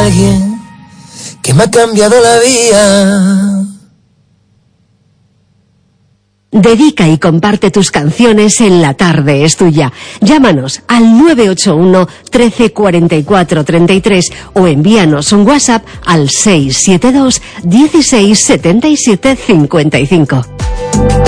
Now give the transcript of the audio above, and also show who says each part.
Speaker 1: alguien que me ha cambiado la vida.
Speaker 2: Dedica y comparte tus canciones en La Tarde es Tuya. Llámanos al 981 13 44 33 o envíanos un WhatsApp al 672 16 77 55.